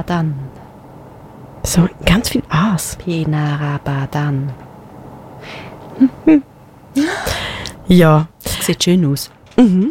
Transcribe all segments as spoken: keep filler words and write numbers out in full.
Pinarabadan. So, ganz viel A's. Pinarabadan. Ja. Das sieht schön aus. Mhm.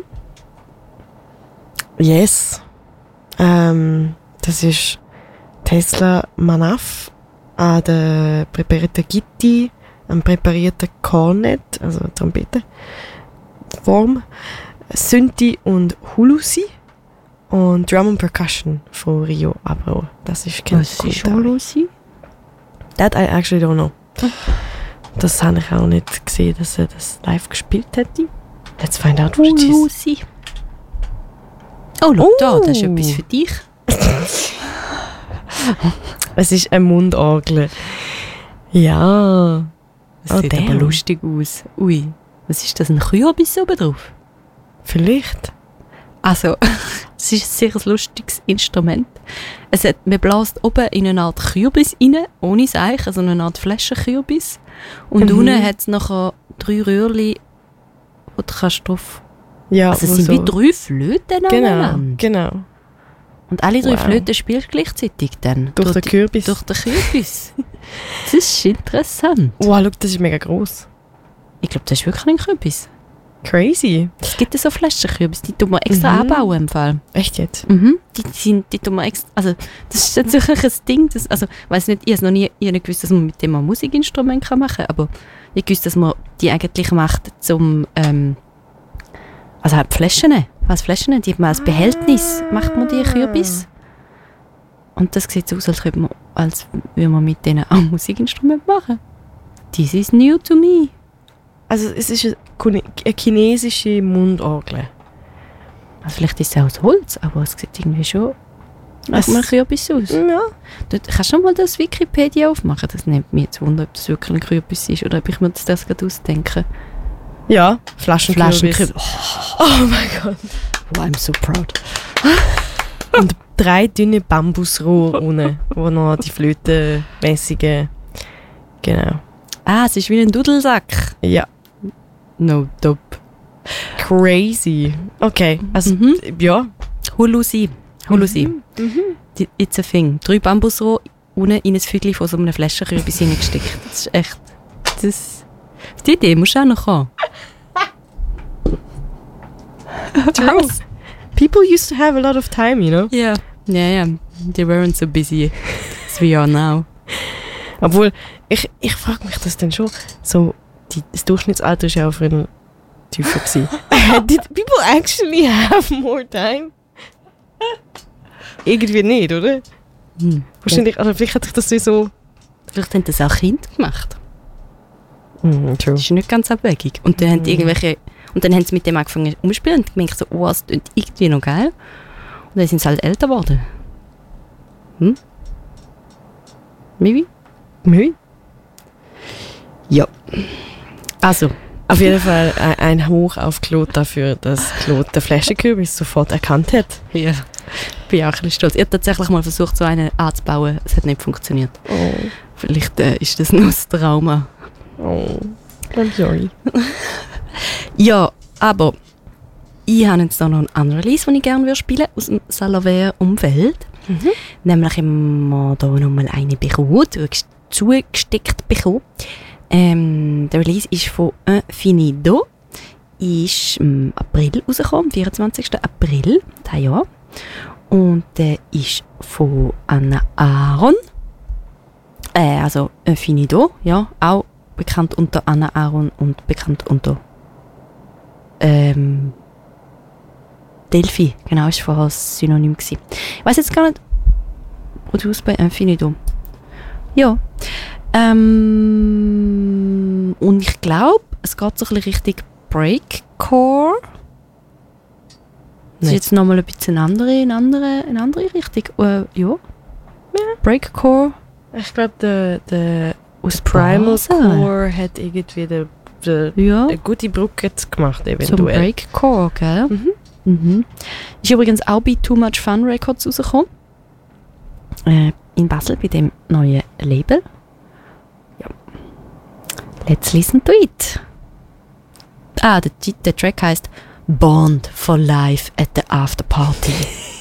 Yes. Ähm, das ist Tesla Manaf an der präparierten Gitti, am präparierten Cornet, also Trompetenform, Synthi und Hulusi und Drum and Percussion von Rio Abro. Das ist Was ist Hulusi? That I actually don't know. Das habe ich auch nicht gesehen, dass er das live gespielt hätte. Let's find out what it is. Hulusi. Oh, schau Oh. da, das ist etwas für dich. Es ist eine Mundorgel. Ja. Das Oh, sieht damn. aber lustig aus. Ui, was ist das, ein Kürbis oben drauf? Vielleicht. Also, es ist ein sehr lustiges Instrument. Es hat, man bläst oben in eine Art Kürbis rein, ohne Seich, also eine Art Flaschenkürbis. Und Mhm. unten hat es nachher drei Röhrchen, wo du kannst drauf... Ja, Also es wo sind so. wie drei Flöten Genau, aneinander. genau. Und alle drei Wow. Flöten spielst du gleichzeitig dann. Durch den die- Kürbis. Durch den Kürbis. Das ist interessant. Wow, schau, das ist mega gross. Ich glaube, das ist wirklich ein Kürbis. Crazy. Es gibt ja so Flaschenkürbis, die tun wir extra Mhm. anbauen im Fall. Echt jetzt? Mhm. Die, sind, die tun wir extra, also das ist natürlich ein Ding, das, also ich weiss nicht, ich habe noch nie ich habe nicht gewusst, dass man mit dem ein Musikinstrument kann machen kann, aber ich gewusst, dass man die eigentlich macht zum, ähm, also halt Flaschen, als Flaschen, die hat man als Behältnis, macht man die Kürbis. Und das sieht so aus, als könnte man, als würde man mit denen auch ein Musikinstrument machen. This is new to me. Also es ist eine, Kune- eine chinesische Mundorgel. Also vielleicht ist es auch aus Holz, aber es sieht irgendwie schon nach Es- einem Kürbis aus. Ja. Du kannst schon mal das Wikipedia aufmachen. Das nimmt mich jetzt Wunder, ob das wirklich ein Kürbis ist oder ob ich mir das, das gerade ausdenke. Ja, Flaschenkürbis. Flaschenkürbis. Oh mein Gott. Oh, I'm so proud. Und drei dünne Bambusrohre unten, wo noch die flötenmäßigen... Genau. Ah, es ist wie ein Dudelsack. Ja. No, dope. Crazy. Okay, also Mhm. ja. Hulusi. Hulusi. Mhm. Die- It's a thing. Drei Bambusrohre unten in ein Fügel von so einem Flaschenkürbis hineingesteckt. Das ist echt... Das, auf die Idee musst du auch noch kommen. True. People used to have a lot of time, you know? Ja. Ja, ja. They weren't so busy as we are now. Obwohl, ich, ich frage mich das dann schon, so, die, das Durchschnittsalter ist ja auch früher tiefer gewesen. Did people actually have more time? Irgendwie nicht, oder? Hm. Wahrscheinlich, also vielleicht hat sich das so... Vielleicht haben das auch Kinder gemacht. Mm, true. Das ist nicht ganz abwegig. Und dann, haben die Mhm. irgendwelche, und dann haben sie mit dem angefangen umzuspielen und gemerkt so, oh, es klingt irgendwie noch geil. Und dann sind sie halt älter geworden. Hm? Maybe? Maybe. Ja. Also. Auf jeden Fall ein, ein Hoch auf Claude dafür, dass Claude den Flaschenkürbis sofort erkannt hat. Ja. Ich bin auch ein bisschen stolz. Ich habe tatsächlich mal versucht, so einen anzubauen. Es hat nicht funktioniert. Oh, Vielleicht äh, ist das nur das Trauma. oh, I'm sorry. Ja, aber ich habe jetzt da noch einen anderen Release, den ich gerne würde spielen aus dem Salaver-Umfeld. Mhm. Nämlich haben wir hier nochmal eine bekommen, zugesteckt bekommen. Ähm, der Release ist von Infinido. Ist im April rausgekommen, am vierundzwanzigsten April dieses Jahr. Und der ist von Anna Aaron. Äh, also Infinido, ja, auch bekannt unter Anna Aaron und bekannt unter ähm, Delphi, genau, ist vorher das Synonym gewesen. Ich weiss jetzt gar nicht, Produce bei Infinido. Ja. Ähm, und ich glaube, es geht so ein bisschen Richtung Breakcore. Das ist Nicht. jetzt nochmal ein bisschen eine andere, eine andere, eine andere Richtung. Äh, ja. Breakcore. Ich glaube, der, der Aus Primal Basel. Core hat irgendwie de, de, Ja. eine gute Brücke jetzt gemacht, Zum eventuell. Breakcore, gell? Mhm. Mhm. Ist übrigens auch bei Too Much Fun Records rausgekommen. Äh, in Basel bei dem neuen Label. Ja. Let's listen to it. Ah, der, der Track heisst Bond for Life at the After Party.